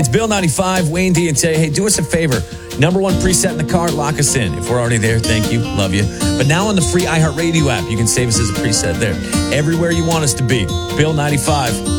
It's Bill 95, Wayne D, and say, hey, do us a favor. Number one preset in the car, lock us in. If we're already there, thank you, love you. But now on the free iHeartRadio app, you can save us as a preset there. Everywhere you want us to be. Bill 95.